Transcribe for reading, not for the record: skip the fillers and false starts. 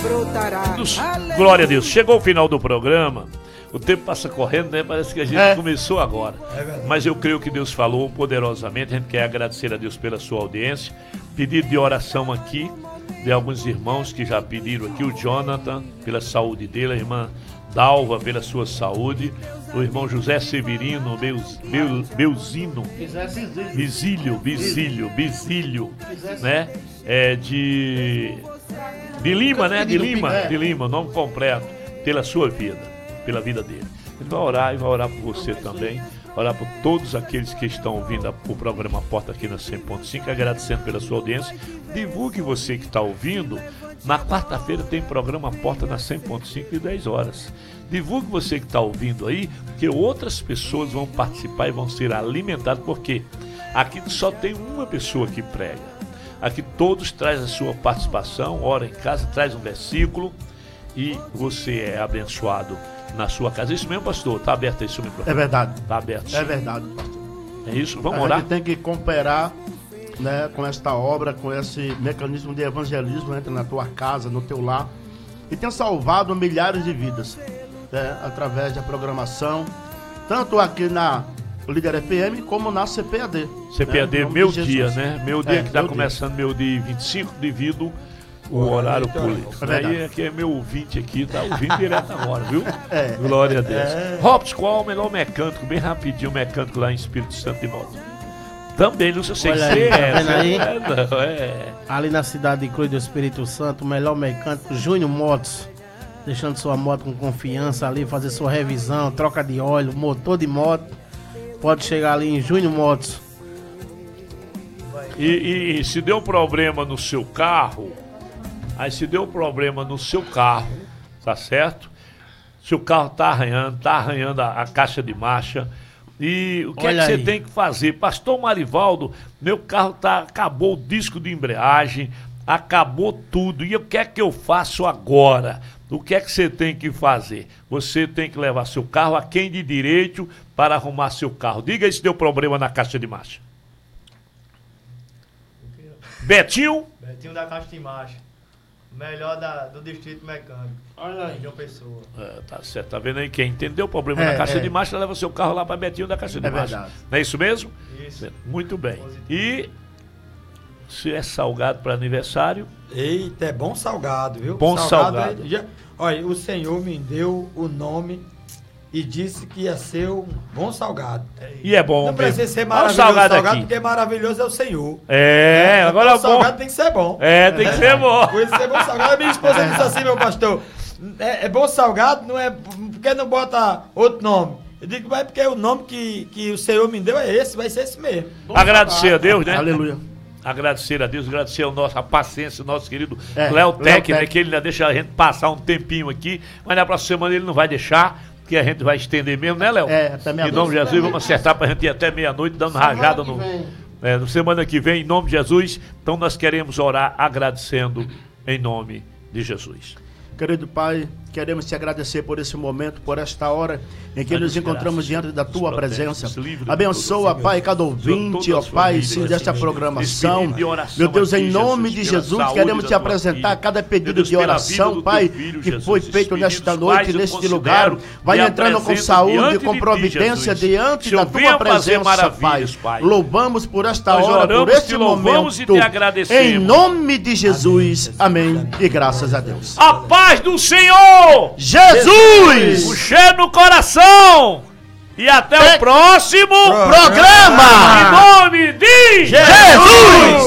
Glória a Deus. Chegou o final do programa. O tempo passa correndo, né? Parece que a gente começou agora. Mas eu creio que Deus falou poderosamente. A gente quer agradecer a Deus pela sua audiência. Pedido de oração aqui de alguns irmãos que já pediram aqui. O Jonathan, pela saúde dele. A irmã Dalva, pela sua saúde. O irmão José Severino, Belzino. Bizílio, né? De Lima, né? De Lima, nome completo. Pela sua vida. Pela vida dele. Ele vai orar e vai orar por você também. Orar por todos aqueles que estão ouvindo o programa Porta aqui na 100.5, agradecendo pela sua audiência. Divulgue você que está ouvindo. Na quarta-feira tem programa Porta na 100.5 de 10 horas. Divulgue você que está ouvindo aí, que outras pessoas vão participar e vão ser alimentadas, porque aqui só tem uma pessoa que prega. Aqui todos trazem a sua participação, ora em casa, traz um versículo e você é abençoado na sua casa. Isso mesmo, pastor? Está aberto aí o microfone? É verdade. Está aberto. Sim. É verdade, pastor. É isso? Vamos orar? A gente tem que cooperar, né, com esta obra, com esse mecanismo de evangelismo, entra na tua casa, no teu lar, e tem salvado milhares de vidas, né, através da programação, tanto aqui na Líder FM, como na CPAD. CPAD, né, meu dia, né? Meu dia que está começando, meu dia 25, devido o horário político. Aí aqui é meu ouvinte aqui, tá ouvindo direto agora, viu? Glória a Deus. Robson, qual é o melhor mecânico? Bem rapidinho, o mecânico lá em Espírito Santo de moto. Também, não sei se você Ali na cidade de Cruz do Espírito Santo, o melhor mecânico, Júnior Motos. Deixando sua moto com confiança ali, fazer sua revisão, troca de óleo, motor de moto. Pode chegar ali em Júnior Motos. E se deu problema no seu carro, tá certo? Se o carro tá arranhando a caixa de marcha. E o que é que você tem que fazer? Pastor Marivaldo, meu carro acabou o disco de embreagem, acabou tudo. E o que é que eu faço agora? O que é que você tem que fazer? Você tem que levar seu carro a quem de direito para arrumar seu carro. Diga aí se deu problema na caixa de marcha. Betinho? Betinho da caixa de marcha. Melhor do Distrito Mecânico. Olha aí. De uma pessoa. Tá certo. Tá vendo aí? Quem entendeu o problema na caixa de marcha, leva seu carro lá para Betinho da caixa de marcha. Verdade. Não é isso mesmo? Isso. Muito bem. Positivo. E se é salgado para aniversário? Eita, é bom salgado, viu? Bom salgado. Olha, o Senhor me deu o nome e disse que ia ser um bom salgado. E é bom. Não precisa ser Olha o maravilhoso salgado, porque maravilhoso é o Senhor. Agora o salgado tem que ser bom. Tem que ser bom. Por isso é bom salgado. Minha esposa disse assim, meu pastor, é bom salgado, não é porque não bota outro nome. Eu digo, mas porque o nome que o Senhor me deu é esse, vai ser esse mesmo. Agradecer a Deus, né? Aleluia. Agradecer a Deus, agradecer a paciência do nosso querido Léo Tec, né? Que ele ainda deixa a gente passar um tempinho aqui, mas na próxima semana ele não vai deixar, que a gente vai estender mesmo, né, Léo? Até meia-noite. Em nome de Jesus, vamos acertar pra gente ir até meia-noite, dando rajada no semana que vem, em nome de Jesus. Então nós queremos orar agradecendo em nome de Jesus. Querido Pai, queremos te agradecer por esse momento, por esta hora em que nos encontramos diante da tua presença. Abençoa, Pai, cada ouvinte, ó Pai, sim, desta programação. Meu Deus, em nome de Jesus, queremos te apresentar cada pedido de oração, Pai, que foi feito nesta noite, neste lugar. Vai entrando com saúde, com providência diante da tua presença, Pai. Louvamos por esta hora, por este momento. Em nome de Jesus. Amém. E graças a Deus. A paz do Senhor! Jesus! O cheiro no coração! E até o próximo programa! Em nome de Jesus!